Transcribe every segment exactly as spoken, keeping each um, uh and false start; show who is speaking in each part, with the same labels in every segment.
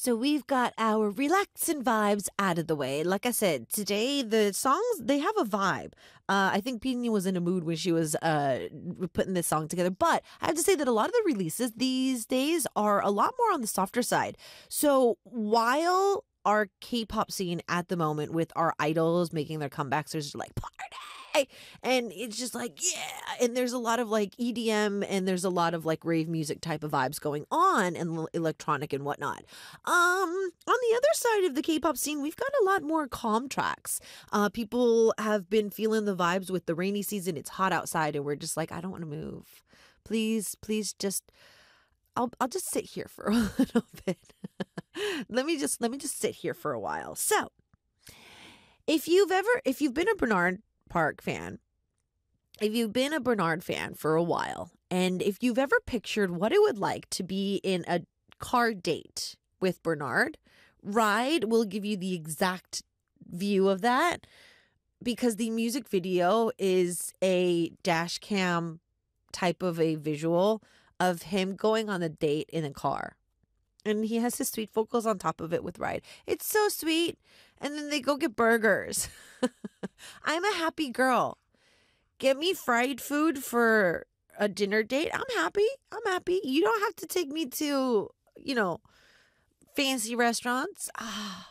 Speaker 1: So we've got our relaxing vibes out of the way. Like I said, today the songs, they have a vibe. Uh, I think Pini was in a mood when she was uh, putting this song together. But I have to say that a lot of the releases these days are a lot more on the softer side. So while our K-pop scene at the moment with our idols making their comebacks, there's like party. And it's just like, yeah. And there's a lot of like E D M and there's a lot of like rave music type of vibes going on and l- electronic and whatnot. Um, on the other side of the K-pop scene, we've got a lot more calm tracks. Uh, people have been feeling the vibes with the rainy season. It's hot outside and we're just like, I don't want to move. Please, please just, I'll, I'll just sit here for a little bit. let me just, let me just sit here for a while. So if you've ever, if you've been a Bernard Park fan, if you've been a Bernard fan for a while, and if you've ever pictured what it would like to be in a car date with Bernard, Ride will give you the exact view of that because the music video is a dash cam type of a visual of him going on a date in a car. And he has his sweet vocals on top of it with Ride. It's so sweet. And then they go get burgers. I'm a happy girl. Get me fried food for a dinner date. I'm happy. I'm happy. You don't have to take me to, you know, fancy restaurants. Ah.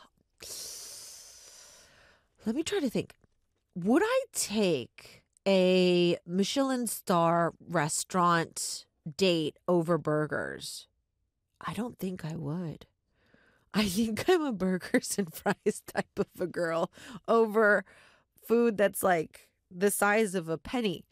Speaker 1: Let me try to think. Would I take a Michelin star restaurant date over burgers? I don't think I would. I think I'm a burgers and fries type of a girl over food that's like the size of a penny.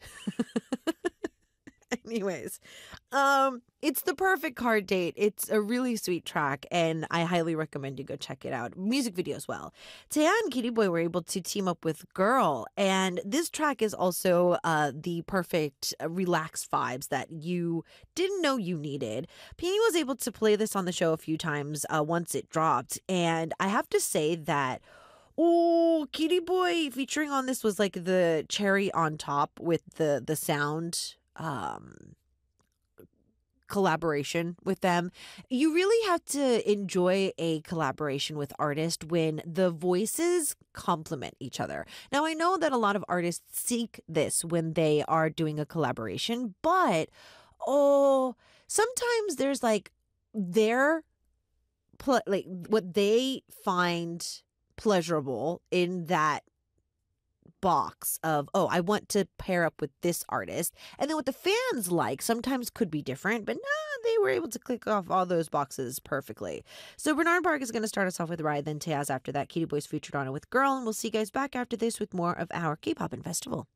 Speaker 1: Anyways, um, it's the perfect car date. It's a really sweet track, and I highly recommend you go check it out. Music video as well. Taya and Kitty Boy were able to team up with Girl, and this track is also uh, the perfect uh, relaxed vibes that you didn't know you needed. Peony was able to play this on the show a few times uh, once it dropped, and I have to say that oh, Kitty Boy featuring on this was like the cherry on top with the the sound um collaboration with them. You really have to enjoy a collaboration with artists when the voices complement each other. Now, I know that a lot of artists seek this when they are doing a collaboration, but oh, sometimes there's like their pl- like what they find pleasurable in that box of, oh, I want to pair up with this artist. And then what the fans like sometimes could be different, but nah, they were able to click off all those boxes perfectly. So Bernard Park is going to start us off with Ride, then Taz after that. Kitty Boy's featured on it with Girl, and we'll see you guys back after this with more of our K-Pop and Festival.